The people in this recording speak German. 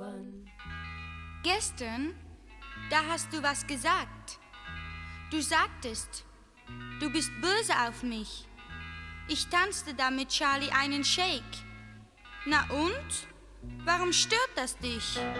Gestern, da hast du was gesagt. Du sagtest, du bist böse auf mich. Ich tanzte da mit Charlie einen Shake. Na und? Warum stört das dich?